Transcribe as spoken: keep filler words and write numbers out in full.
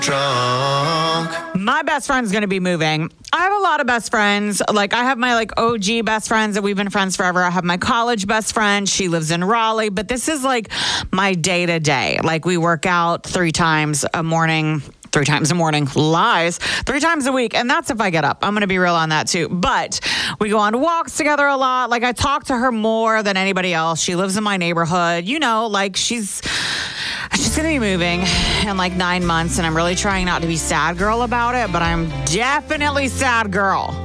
Drunk. My best friend's going to be moving. I have a lot of best friends. Like, I have my, like, O G best friends that we've been friends forever. I have my college best friend. She lives in Raleigh. But this is, like, my day-to-day. Like, we work out three times a morning. Three times a morning. Lies. Three times a week. And that's if I get up. I'm going to be real on that, too. But we go on walks together a lot. Like, I talk to her more than anybody else. She lives in my neighborhood. You know, like, she's... She's going to be moving in like nine months, and I'm really trying not to be sad girl about it, but I'm definitely sad girl.